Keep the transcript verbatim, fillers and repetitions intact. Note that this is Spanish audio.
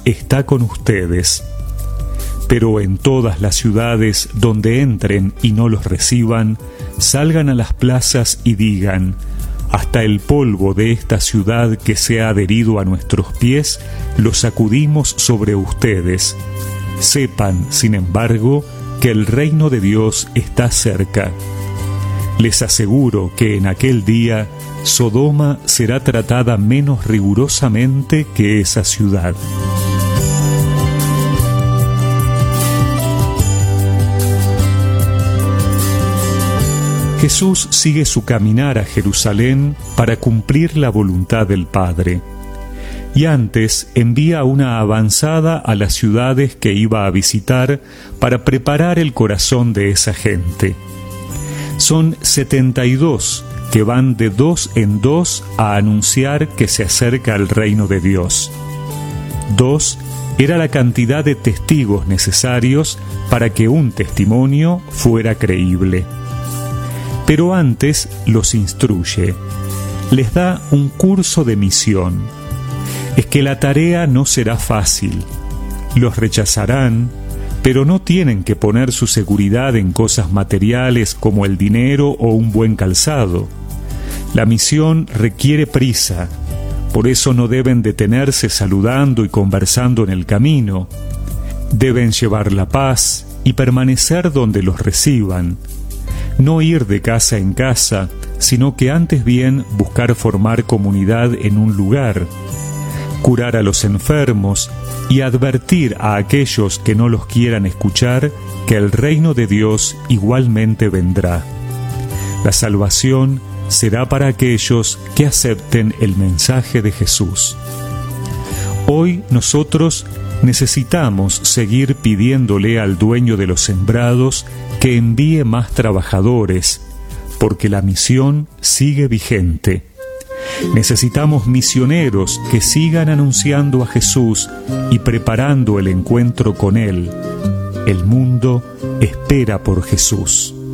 está con ustedes. Pero en todas las ciudades donde entren y no los reciban, salgan a las plazas y digan: hasta el polvo de esta ciudad que se ha adherido a nuestros pies, lo sacudimos sobre ustedes. Sepan, sin embargo, que el reino de Dios está cerca. Les aseguro que en aquel día Sodoma será tratada menos rigurosamente que esa ciudad. Jesús sigue su caminar a Jerusalén para cumplir la voluntad del Padre. Y antes envía una avanzada a las ciudades que iba a visitar para preparar el corazón de esa gente. Son setenta y dos que van de dos en dos a anunciar que se acerca el reino de Dios. Dos era la cantidad de testigos necesarios para que un testimonio fuera creíble. Pero antes los instruye, les da un curso de misión. Es que la tarea no será fácil. Los rechazarán, pero no tienen que poner su seguridad en cosas materiales como el dinero o un buen calzado. La misión requiere prisa, por eso no deben detenerse saludando y conversando en el camino. Deben llevar la paz y permanecer donde los reciban. No ir de casa en casa, sino que antes bien buscar formar comunidad en un lugar, curar a los enfermos y advertir a aquellos que no los quieran escuchar que el reino de Dios igualmente vendrá. La salvación será para aquellos que acepten el mensaje de Jesús. Hoy nosotros necesitamos seguir pidiéndole al dueño de los sembrados que envíe más trabajadores, porque la misión sigue vigente. Necesitamos misioneros que sigan anunciando a Jesús y preparando el encuentro con Él. El mundo espera por Jesús.